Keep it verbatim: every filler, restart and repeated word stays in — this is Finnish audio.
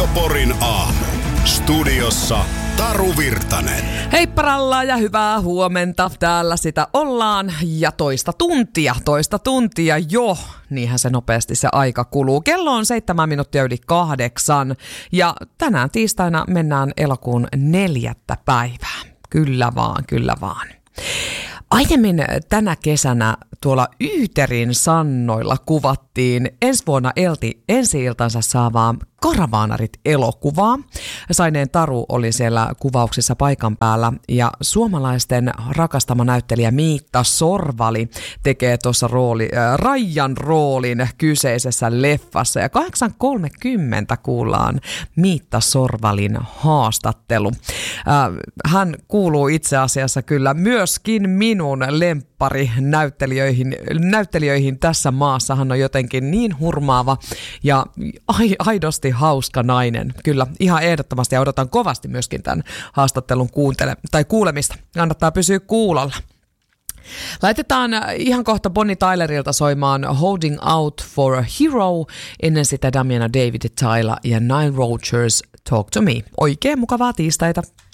Porin aamu. Studiossa Taru Virtanen. Heipparalla ja hyvää huomenta. Täällä sitä ollaan ja toista tuntia, toista tuntia jo. Niinhän se nopeasti se aika kuluu. Kello on seitsemän minuuttia yli kahdeksan ja tänään tiistaina mennään elokuun neljättä päivää. Kyllä vaan, kyllä vaan. Aiemmin tänä kesänä tuolla Yyterin sannoilla kuvattiin ensi vuonna Elti ensi-iltansa saavaa Karavaanarit-elokuvaa. Saineen Taru oli siellä kuvauksissa paikan päällä ja suomalaisten rakastama näyttelijä Miitta Sorvali tekee tuossa rooli, äh, Raijan roolin kyseisessä leffassa. Ja kahdeksan kolmekymmentä kuullaan Miitta Sorvalin haastattelu. Äh, hän kuuluu itse asiassa kyllä myöskin minun lemppari näyttelijöihin, näyttelijöihin tässä maassa. Hän on jotenkin niin hurmaava ja aidosti hauska nainen. Kyllä, ihan ehdottomasti ja odotan kovasti myöskin tämän haastattelun kuuntele- tai kuulemista. Kannattaa pysyä kuulolla. Laitetaan ihan kohta Bonnie Tylerilta soimaan Holding Out for a Hero, ennen sitä Damiana David Tyler ja Nile Rodgers Talk to Me. Oikein mukavaa tiistaita.